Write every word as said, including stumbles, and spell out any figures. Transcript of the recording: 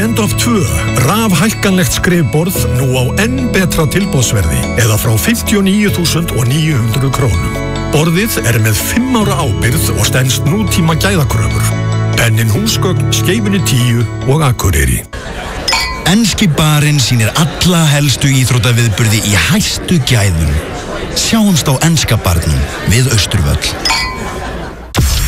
Standoff tvö, rafhækkanlegt skrifborð nú á enn betra tilboðsverði eða frá fimmtíu og níu þúsund níu hundruð krónum. Borðið er með fimm ára ábyrgð og stenst nútíma gæðakröfur. Pennin Húsgögn, Skeifunni tíu og Akureyri. Enski barinn sýnir alla helstu íþróttaviðburði í hæstu gæðum. Sjáumst á enska barnum við Austurvöll.